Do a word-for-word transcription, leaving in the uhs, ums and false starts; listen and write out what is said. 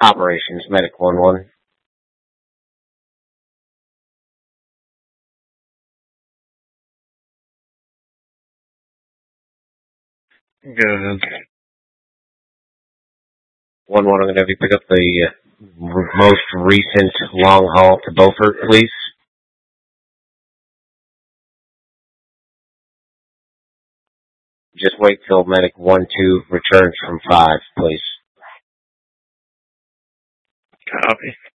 Operations, Medic one one. Good. one one, I'm going to have you pick up the uh, r- most recent long haul to Beaufort, please. Just wait till Medic one two returns from five, please. Copy.